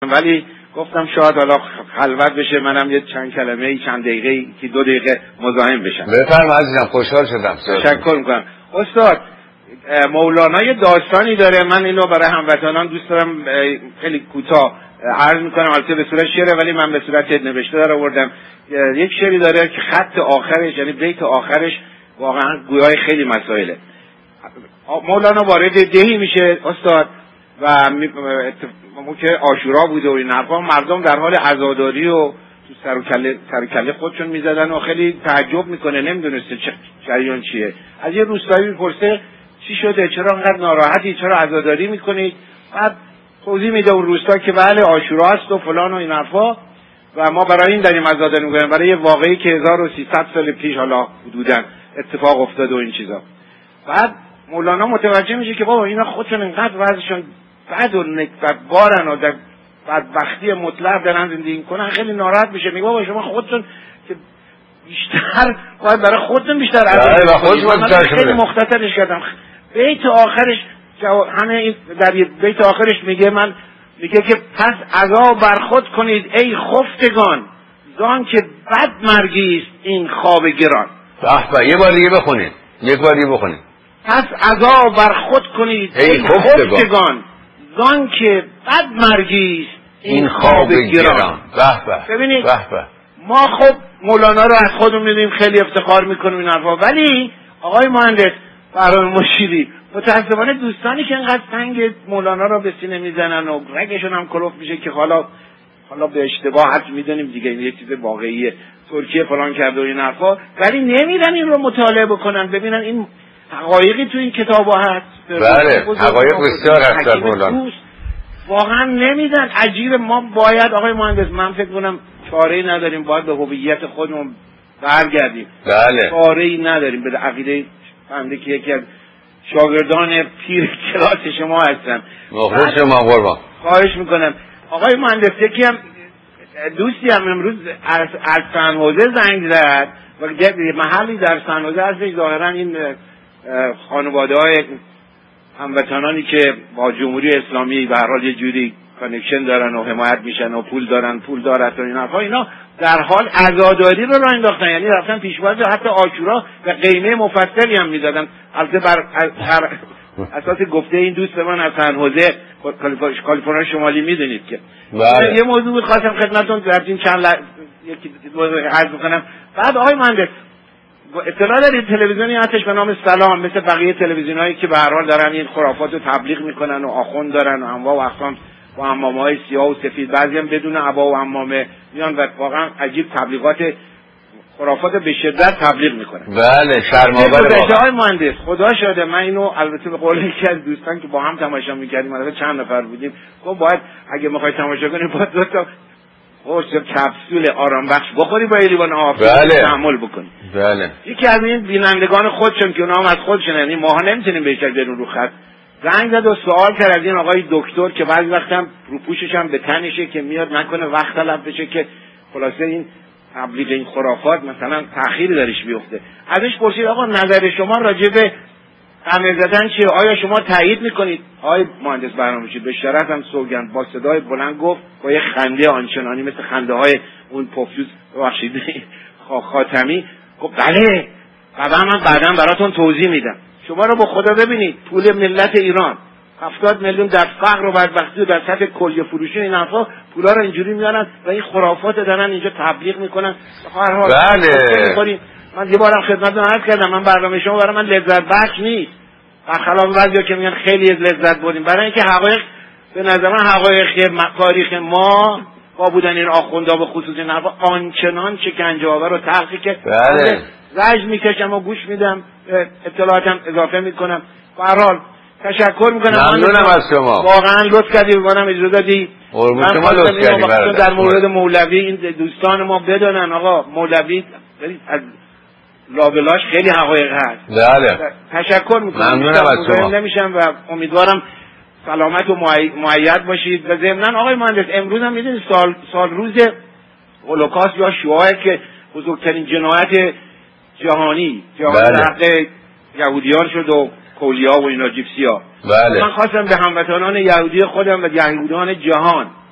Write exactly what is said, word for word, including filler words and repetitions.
ولی گفتم شاید حالا خلوت بشه، منم یه چند کلمه چند دقیقه که دو دقیقه مزاحم بشم. بفرمایید عزیزم، خوشحال شدم. تشکر میکنم. استاد مولانا یه داستانی داره، من اینو برای هموطنان دوست دارم خیلی کوتاه عرض میکنم، البته به صورت شعر ولی من به صورت نوشته در آوردم. یک شعری داره که خط آخرش یعنی بیت آخرش واقعا گویای خیلی مسائله. مولانا وارد دهی میشه استاد و که عاشورا بوده و این حرفا، مردم در حال عزاداری و تو سر و کله سر و کله خودشون میزدن و خیلی تعجب میکنه، نمیدونسته چه جریان چیه. از یه روستایی میپرسه چی شده، چرا انقدر ناراحتی، چرا عزاداری میکنید؟ بعد توضیح میده اون روستا که بله عاشورا است و فلان و این حرفا و ما برای این داریم عزاداری میکنیم، برای یه واقعی که هزار و سیصد سال پیش حالا حدوداً اتفاق افتاده و این چیزا. بعد مولانا متوجه میشه که بابا اینا خودشون انقدر وضعشون بد و نکبتبارن و در بدبختی مطلق دارن زندگی کنن، خیلی ناراحت میشه. میگه بابا شما خودتون که بیشتر باید برای خودتون بیشتر عزاداری کنید. خیلی مختصرش کردم. بیت آخرش همه در بیت آخرش میگه من میگه که پس عزا بر خود کنید ای خفتگان، زان که بد مرگی است این خواب گران. به به، یه بار دیگه بخونید، یک بار دیگه بخونید. پس عزا بر خود کنید ای خفتگان، زان که بد مرگی است این خواب گران. به به. ببینید به به. ما خب مولانا رو از خودمون میدونیم، خیلی افتخار میکنیم این حرفا، ولی آقای مهندس فرهاد مشیری متاسفانه دوستانی که انقدر سنگ مولانا رو به سینه میزنن و رگشون هم کلوف میشه که حالا حالا به اشتباه حد میدونیم دیگه این یه چیز واقعیه، ترکیه فلان کرده و این حرفا، ولی نمیرن این رو مطالعه بکنن ببینن این حقایقی تو این کتابا هست. بله حقایق بسیار هست در مولانا، واقعا نمیدن. عجیب. ما باید آقای مهندس، من فکر کنم چاره‌ای نداریم، باید به هویت خودمون برگردیم. بله چاره‌ای نداریم. به عقیده بنده که یکی از شاگردان پیر کلاس شما هستم. مخلص شما قربان. خواهش میکنم آقای مهندس، یکی هم دوستی هم امروز از از سن‌حوزه زنگ زد و یه محلی در سن‌حوزه هستش، ظاهرا این خانواده‌های هموطنانی که با جمهوری اسلامی به هر حال یه جوری کانکشن دارن و حمایت میشن و پول دارن، پول دارن و این حرفا، اینا در حال عزاداری رو راه انداختن، یعنی رفتن پیشواز حتی عاشورا و قیمه مفصلی هم میدادن. البته بر اساس گفته این دوست من از سن‌حوزه کالیفرنیا شمالی میدونید که بله. یه موضوع بود خواستم خدمتتون در این چند لحظه یکی عرض بکنم. بعد آقای مهندس اطلاع دارید تلویزیونی هستش به نام سلام، مثل بقیه تلویزیونایی که به هر حال دارن این خرافات رو تبلیغ میکنن و آخوند دارن و انواع و اقسام و عمامه‌های سیاه و سفید، بعضی هم بدون عبا و عمامه میان و واقعا عجیب تبلیغات خرافات به شدت تبلیغ میکنن. بله شرم‌آور واقعا. آقای مهندس خدا شاهده، من اینو البته به قول یکی از دوستان که با هم تماشا میکردیم، البته چند نفر بودیم، خب باید اگه میخوای تماشا کنی باید دو تا خوش کپسول آرام بخش بخوری با یه لیوان آب تحمل بکنی. بله. یکی از این بینندگان خودشون که اونا هم از خودشون، یعنی ماها نمیتونیم بهش بریم رو خط، زنگ زد و سوال کرد از این آقای دکتر که بعضی وقت هم رو پوشش هم به تنشه که میاد نکنه وقت طلب بشه که خلاصه این تبلیغ این خرافات مثلا تأخیری درش بیفته. ازش پرسید آقا نظر شما راجع به قمع زدن چیه؟ آیا شما تایید میکنید؟ آقای مهندس برنامه‌چی به شرف هم سوگند با صدای بلند گفت با یه خنده آنچنانی مثل خنده های اون پوفیوز ببخشید خاتمی، گفت بله بعدا من بعدا براتون توضیح میدم. شما رو با خدا ببینید پول ملت ایران هفتاد میلیون در فقر و بدبختی و در سطح کلیه فروشی این حرفا پولا رو اینجوری میارن و این خرافات دارن اینجا تبلیغ میکنن. هر حال بله من یه بارم خدمتتون عرض کردم من برنامه شما برای من لذت بخش نیست، برخلاف بعضیا که میگن خیلی لذت بردیم، برای اینکه حقایق به نظر من حقایق تاریخ ما با بودن این آخوندا به خصوص این حرفا آنچنان شکنجه‌آور و تلخی که بله زجر میکشم و گوش میدم، اطلاعاتم اضافه میکنم. به هر حال تشکر میکنم. ممنونم از شما، واقعا لطف کردی بگم اجازه دادی. من لطف کردم در مورد مولوی این دوستان ما بدونن آقا مولوی از لابلاش خیلی حقایق هست. بله تشکر میکنم. ممنونم از شما. نمیشم و امیدوارم سلامت و مؤید باشید. و ضمناً آقای مهندس امروز هم میدونید سال سال روز هولوکاست یا شواه که بزرگترین جنایت جهانی جهانی بله. حق یهودیان شد و کولیا و اینا جیپسیا. بله. من خواستم به هموطنان یهودی خودم و یهودیان جهان